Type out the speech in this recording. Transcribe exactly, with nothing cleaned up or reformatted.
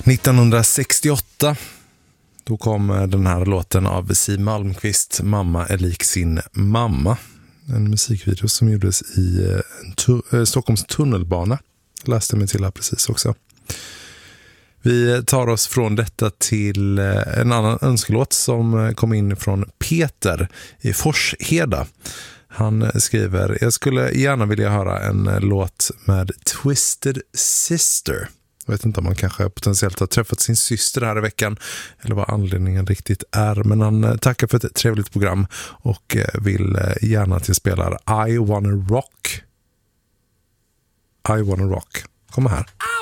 nittonhundrasextioåtta då kom den här låten av Siw Malmkvist, Mamma är lik sin mamma. En musikvideo som gjordes i tu- Stockholms tunnelbana. Läste mig till här precis också. Vi tar oss från detta till en annan önskelåt som kom in från Peter i Forsheda. Han skriver: jag skulle gärna vilja höra en låt med Twisted Sister. Jag vet inte om man kanske potentiellt har träffat sin syster här i veckan eller vad anledningen riktigt är. Men han tackar för ett trevligt program och vill gärna att jag spelar I Wanna Rock. I Wanna Rock. Kom här.